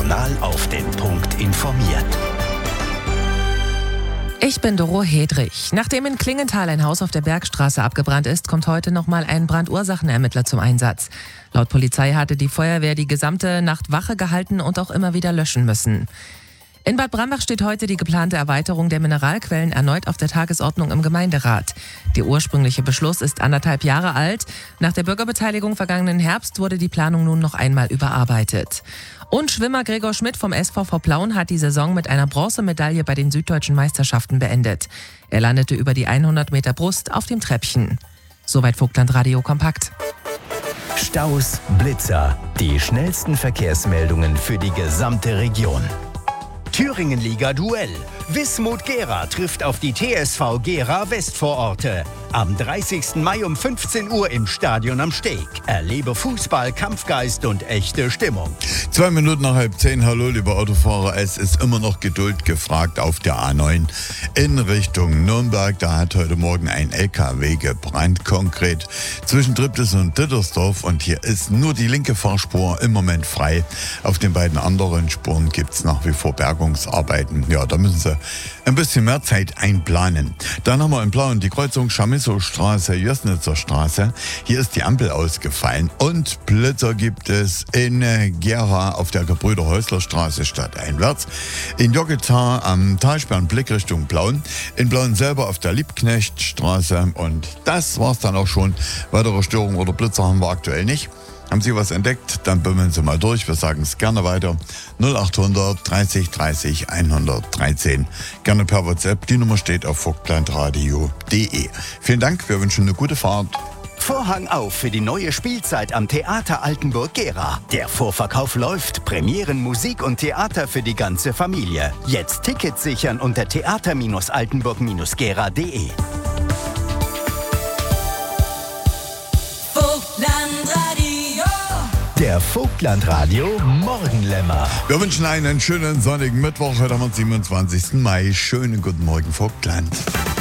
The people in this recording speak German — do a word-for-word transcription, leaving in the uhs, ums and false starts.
Regional auf den Punkt informiert. Ich bin Doro Hedrich. Nachdem in Klingenthal ein Haus auf der Bergstraße abgebrannt ist, kommt heute nochmal ein Brandursachenermittler zum Einsatz. Laut Polizei hatte die Feuerwehr die gesamte Nacht Wache gehalten und auch immer wieder löschen müssen. In Bad Brambach steht heute die geplante Erweiterung der Mineralquellen erneut auf der Tagesordnung im Gemeinderat. Der ursprüngliche Beschluss ist anderthalb Jahre alt. Nach der Bürgerbeteiligung vergangenen Herbst wurde die Planung nun noch einmal überarbeitet. Und Schwimmer Gregor Schmidt vom S V V Plauen hat die Saison mit einer Bronzemedaille bei den Süddeutschen Meisterschaften beendet. Er landete über die hundert Meter Brust auf dem Treppchen. Soweit Vogtland Radio Kompakt. Staus, Blitzer, die schnellsten Verkehrsmeldungen für die gesamte Region. Thüringen-Liga-Duell. Wismut Gera trifft auf die T S V Gera Westvororte. Am dreißigsten Mai um fünfzehn Uhr im Stadion am Steg. Erlebe Fußball, Kampfgeist und echte Stimmung. Zwei Minuten nach halb zehn. Hallo, liebe Autofahrer. Es ist immer noch Geduld gefragt auf der A neun in Richtung Nürnberg. Da hat heute Morgen ein L K W gebrannt, konkret zwischen Triptis und Dittersdorf. Und hier ist nur die linke Fahrspur im Moment frei. Auf den beiden anderen Spuren gibt es nach wie vor Bergungsarbeiten. Ja, da müssen Sie ein bisschen mehr Zeit einplanen. Dann haben wir in Plauen die Kreuzung Chamisso-Straße, Jössnitzer Straße. Hier ist die Ampel ausgefallen und Blitzer gibt es in Gera auf der Gebrüder-Häusler-Straße stadteinwärts. In Joggetar am Talsperrenblick Richtung Plauen. In Plauen selber auf der Liebknechtstraße. Und das war's dann auch schon. Weitere Störungen oder Blitzer haben wir aktuell nicht. Haben Sie was entdeckt? Dann bimmeln Sie mal durch. Wir sagen es gerne weiter. null achthundert dreißig dreißig hundertdreizehn. Gerne per WhatsApp. Die Nummer steht auf vogtlandradio punkt de. Vielen Dank. Wir wünschen eine gute Fahrt. Vorhang auf für die neue Spielzeit am Theater Altenburg-Gera. Der Vorverkauf läuft. Premieren, Musik und Theater für die ganze Familie. Jetzt Tickets sichern unter theater altenburg gera punkt de. Der Vogtlandradio Morgenlämmer. Wir wünschen einen schönen sonnigen Mittwoch. Heute am siebenundzwanzigsten Mai. Schönen guten Morgen, Vogtland.